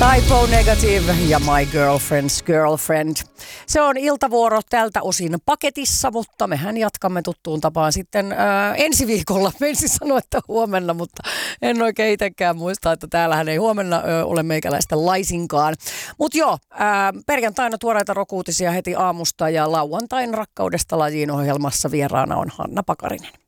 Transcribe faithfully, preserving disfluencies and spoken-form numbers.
Typo Negative ja My Girlfriend's Girlfriend. Se on iltavuoro tältä osin paketissa, mutta mehän jatkamme tuttuun tapaan sitten ää, ensi viikolla. Menisin sanoa, että huomenna, mutta en oikein itsekään muista, että täällähän ei huomenna ää, ole meikäläistä laisinkaan. Mutta joo, ää, perjantaina tuoreita rock-uutisia heti aamusta ja lauantain Rakkaudesta lajiin ohjelmassa vieraana on Hanna Pakarinen.